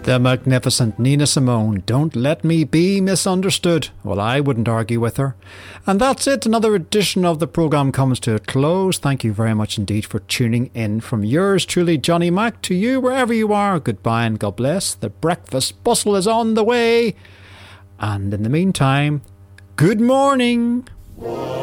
The magnificent Nina Simone, Don't Let Me Be Misunderstood. Well, I wouldn't argue with her. And that's it. Another edition of the programme comes to a close. Thank you very much indeed for tuning in. From yours truly, Johnny Mac, to you, wherever you are, goodbye and God bless. The breakfast bustle is on the way. And in the meantime, good morning.